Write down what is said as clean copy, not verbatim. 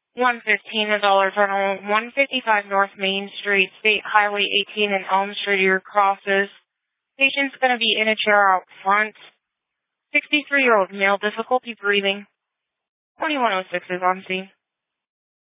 115, a dollar tunnel, 155 North Main Street, State Highway 18 and Elm Street, your crosses. Patient's going to be in a chair out front. 63-year-old male, difficulty breathing. 2106 is on scene.